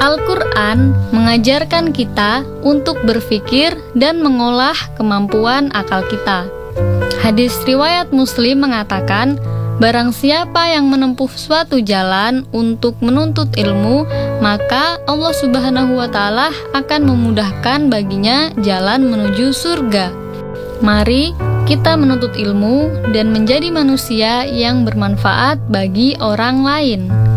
Al-Quran mengajarkan kita untuk berpikir dan mengolah kemampuan akal kita. Hadis riwayat Muslim mengatakan, barang siapa yang menempuh suatu jalan untuk menuntut ilmu, maka Allah Subhanahu wa Ta'ala akan memudahkan baginya jalan menuju surga. Mari kita menuntut ilmu dan menjadi manusia yang bermanfaat bagi orang lain.